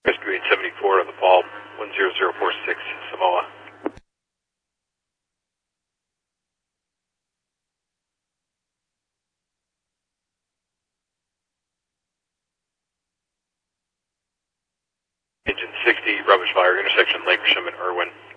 Rescue 874 on the ball, 10046 Samoa. Engine 60, rubbish fire, intersection Lancashire and Irwin.